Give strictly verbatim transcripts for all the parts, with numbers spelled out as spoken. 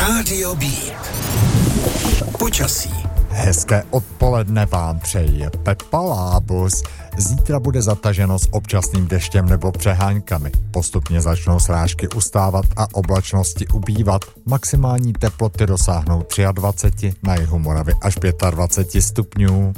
Rádio Beat. Počasí. Hezké odpoledne vám přeje Pepa Lábus. Zítra bude zataženo s občasným deštěm nebo přeháňkami. Postupně začnou srážky ustávat a oblačnosti ubývat. Maximální teploty dosáhnou dvacet tři, na jihu Moravy až dvacet pět stupňů.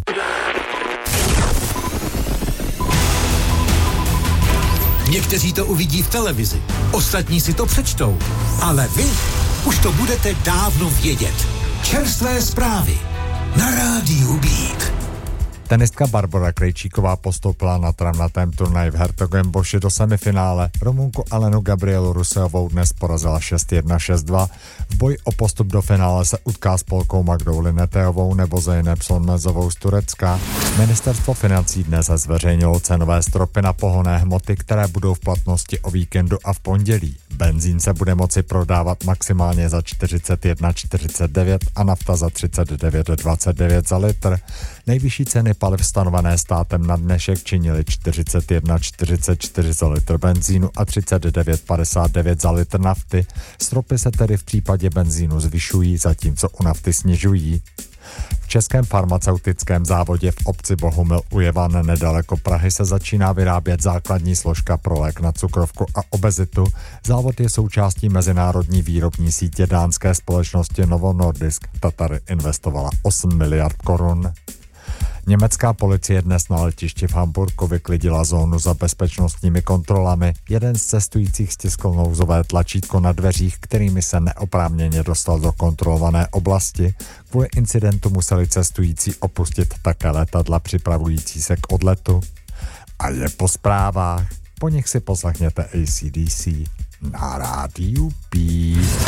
Někteří to uvidí v televizi, ostatní si to přečtou, ale vy už to budete dávno vědět. Čerstvé zprávy na Rádiu Beat. Tenistka Barbora Krejčíková postoupila na travnatém turnaji v Hertogenboši do semifinále. Rumunku Alenu Gabrielu Ruseovou dnes porazila šest jedna šest dva. V boji o postup do finále se utká s Polkou Magdou Lineteovou nebo Zeynep Sonmezovou z Turecka. Ministerstvo financí dnes zveřejnilo cenové stropy na pohonné hmoty, které budou v platnosti o víkendu a v pondělí. Benzín se bude moci prodávat maximálně za čtyřicet jedna čtyřicet devět a nafta za třicet devět dvacet devět za litr. Nejvyšší ceny paliv stanovené státem na dnešek činily čtyřicet jedna čtyřicet čtyři za litr benzínu a třicet devět padesát devět za litr nafty. Stropy se tedy v případě benzínu zvyšují, zatímco u nafty snižují. V českém farmaceutickém závodě v obci Bohumil u Jevan nedaleko Prahy se začíná vyrábět základní složka pro lék na cukrovku a obezitu. Závod je součástí mezinárodní výrobní sítě dánské společnosti Novo Nordisk. Ta tady investovala osm miliard korun. Německá policie dnes na letišti v Hamburku vyklidila zónu za bezpečnostními kontrolami. Jeden z cestujících stiskl nouzové tlačítko na dveřích, kterými se neoprávněně dostal do kontrolované oblasti. Kvůli incidentu museli cestující opustit také letadla připravující se k odletu. A je po zprávách. Po nich si poslechněte A C D C na Rádiu Beat.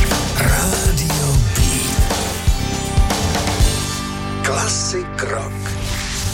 Rádio Beat. Classic rock.